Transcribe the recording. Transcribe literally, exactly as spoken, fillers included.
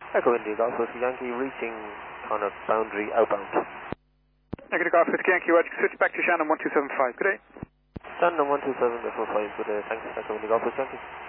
Echo India Golf Whiskey Yankee reaching kind of boundary outbound. Negative Golf Whiskey Yankee, watch, switch back to Shannon one two seven five, good day. Shannon one two seven four five, good day, thanks, Echo India Golf Whiskey Yankee.